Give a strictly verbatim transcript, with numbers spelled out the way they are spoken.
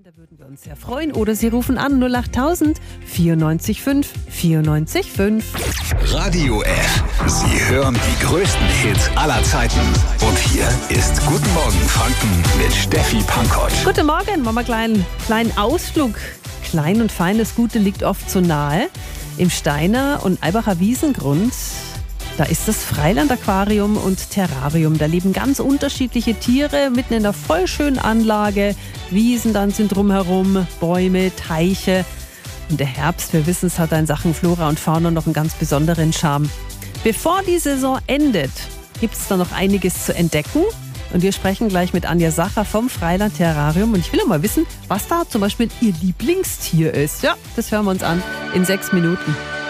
Da würden wir uns sehr freuen. Oder Sie rufen an null achttausend vierundneunzig fünf vierundneunzig fünf. Radio F. Sie hören die größten Hits aller Zeiten. Und hier ist Guten Morgen Franken mit Steffi Pankoć. Guten Morgen, machen wir einen kleinen Ausflug. Klein und feines Gute liegt oft so nahe. Im Steiner und Eibacher Wiesengrund, da ist das Freiland-Aquarium und Terrarium. Da leben ganz unterschiedliche Tiere mitten in einer voll schönen Anlage. Wiesen dann sind drumherum, Bäume, Teiche. Und der Herbst, wir wissen es, hat in Sachen Flora und Fauna noch einen ganz besonderen Charme. Bevor die Saison endet, gibt es da noch einiges zu entdecken. Und wir sprechen gleich mit Anja Sacher vom Freiland Terrarium. Und ich will auch mal wissen, was da zum Beispiel ihr Lieblingstier ist. Ja, das hören wir uns an in sechs Minuten.